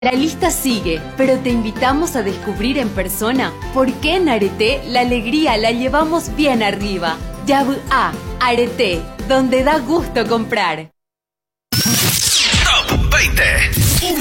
La lista sigue, pero te invitamos a descubrir en persona por qué en Areté la alegría la llevamos bien arriba. Yabu A, Areté, donde da gusto comprar. Top 20.